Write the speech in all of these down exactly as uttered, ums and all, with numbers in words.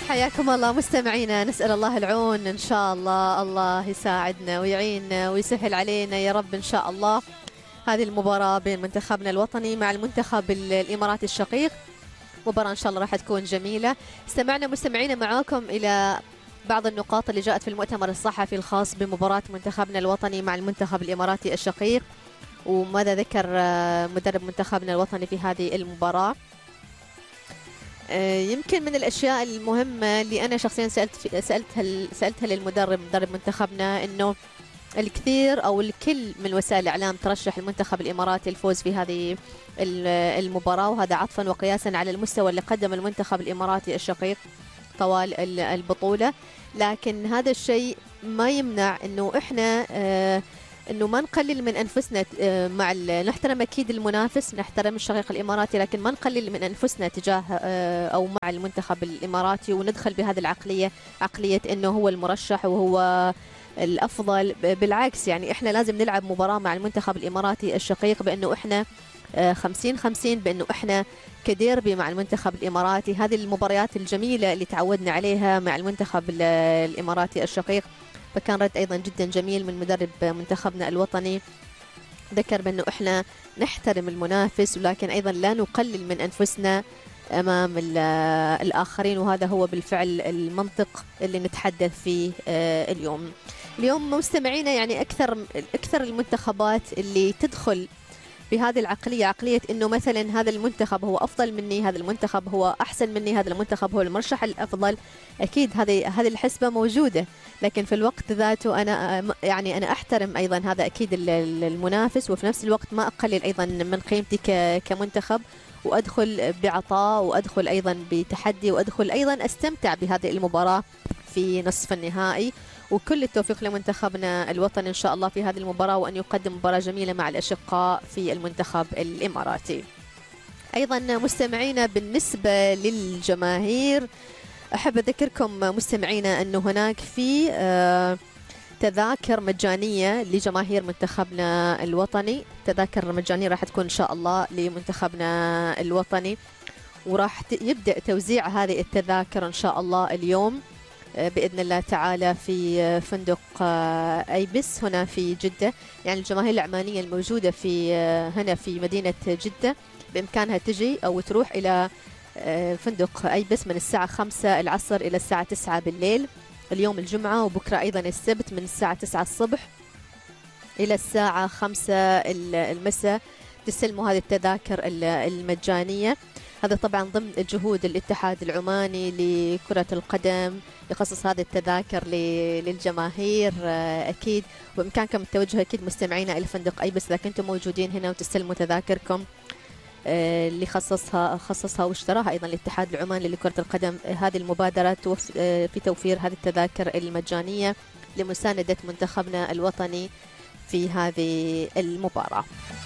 حياكم الله مستمعينا، نسأل الله العون إن شاء الله. الله يساعدنا ويعيننا ويسهل علينا يا رب إن شاء الله. هذه المباراة بين منتخبنا الوطني مع المنتخب الإماراتي الشقيق، مباراة إن شاء الله راح تكون جميلة. استمعنا مستمعينا معاكم إلى بعض النقاط اللي جاءت في المؤتمر الصحفي الخاص بمباراة منتخبنا الوطني مع المنتخب الإماراتي الشقيق، وماذا ذكر مدرب منتخبنا الوطني في هذه المباراة. يمكن من الأشياء المهمة اللي أنا شخصيا سألت سألتها سألتها للمدرب مدرب منتخبنا، إنه الكثير أو الكل من وسائل الإعلام ترشح المنتخب الإماراتي الفوز في هذه المباراة، وهذا عطفا وقياسا على المستوى اللي قدم المنتخب الإماراتي الشقيق طوال البطولة. لكن هذا الشيء ما يمنع إنه إحنا آه انه ما نقلل من انفسنا مع نحترم اكيد المنافس، نحترم الشقيق الاماراتي، لكن ما نقلل من انفسنا تجاه او مع المنتخب الاماراتي، وندخل بهذه العقليه، عقليه انه هو المرشح وهو الافضل. بالعكس، يعني احنا لازم نلعب مباراه مع المنتخب الاماراتي الشقيق بانه احنا خمسين خمسين، بانه احنا كديربي مع المنتخب الاماراتي. هذه المباريات الجميله اللي تعودنا عليها مع المنتخب الاماراتي الشقيق، فكان رد أيضا جدا جميل من مدرب منتخبنا الوطني، ذكر بأنه إحنا نحترم المنافس ولكن أيضا لا نقلل من أنفسنا أمام الآخرين، وهذا هو بالفعل المنطق اللي نتحدث فيه اليوم. اليوم مستمعينا، يعني أكثر أكثر المنتخبات اللي تدخل بهذه العقلية، عقلية إنه مثلا هذا المنتخب هو أفضل مني، هذا المنتخب هو أحسن مني، هذا المنتخب هو المرشح الأفضل. أكيد هذه هذه الحسبة موجودة، لكن في الوقت ذاته أنا يعني أنا أحترم أيضا هذا أكيد المنافس، وفي نفس الوقت ما أقلل أيضا من قيمتي كمنتخب، وأدخل بعطاء وأدخل أيضا بتحدي، وأدخل أيضا أستمتع بهذه المباراة في نصف النهائي. وكل التوفيق لمنتخبنا الوطني إن شاء الله في هذه المباراة، وأن يقدم مباراة جميلة مع الأشقاء في المنتخب الإماراتي. أيضا مستمعينا، بالنسبة للجماهير أحب أذكركم مستمعينا أنه هناك في تذاكر مجانية لجماهير منتخبنا الوطني، تذاكر مجانية راح تكون إن شاء الله لمنتخبنا الوطني، وراح يبدأ توزيع هذه التذاكر إن شاء الله اليوم بإذن الله تعالى في فندق أيبس هنا في جدة. يعني الجماهير العمانية الموجودة في هنا في مدينة جدة بإمكانها تجي أو تروح إلى فندق أيبس من الساعة خمسة العصر إلى الساعة تسعة بالليل اليوم الجمعة، وبكرة أيضا السبت من الساعة تسعة الصبح إلى الساعة خمسة المساء تستلموا هذه التذاكر المجانية. هذا طبعا ضمن الجهود الاتحاد العماني لكرة القدم يخصص هذه التذاكر للجماهير أكيد، وبإمكانكم التوجه أكيد مستمعينا إلى فندق أيبس إذا كنتم موجودين هنا وتستلموا تذاكركم اللي خصصها خصصها واشتراها أيضا الاتحاد العماني لكرة القدم. هذه المبادرة في توفير هذه التذاكر المجانية لمساندة منتخبنا الوطني في هذه المباراة.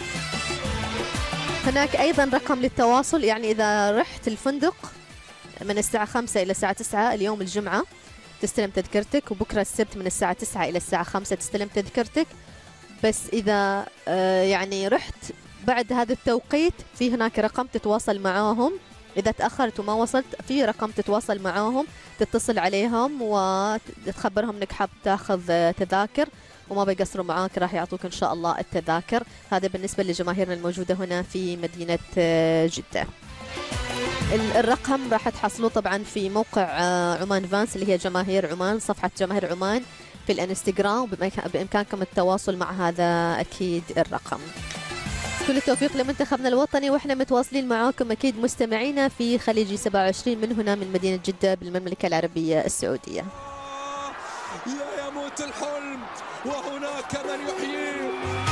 هناك أيضا رقم للتواصل، يعني إذا رحت الفندق من الساعة خمسة إلى الساعة تسعة اليوم الجمعة تستلم تذكرتك، وبكرة السبت من الساعة تسعة إلى الساعة خمسة تستلم تذكرتك. بس إذا يعني رحت بعد هذا التوقيت في هناك رقم تتواصل معاهم، إذا تأخرت وما وصلت في رقم تتواصل معاهم، تتصل عليهم وتخبرهم إنك حاب تاخذ تذاكر وما بيقصروا معاك، راح يعطوك إن شاء الله التذاكر. هذا بالنسبة لجماهيرنا الموجودة هنا في مدينة جدة. الرقم راح تحصلوه طبعا في موقع عمان فانس اللي هي جماهير عمان، صفحة جماهير عمان في الانستغرام، بإمكانكم التواصل مع هذا أكيد الرقم. كل التوفيق لمنتخبنا الوطني، واحنا متواصلين معاكم اكيد مستمعينا في خليجي سبعة وعشرين من هنا من مدينة جدة بالمملكة العربية السعودية. لا يموت الحلم وهناك من يحييه.